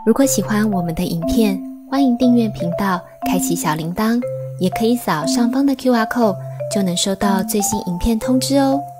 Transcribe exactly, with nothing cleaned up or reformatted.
如果喜欢我们的影片，欢迎订阅频道，开启小铃铛，也可以扫上方的 Q R code， 就能收到最新影片通知哦。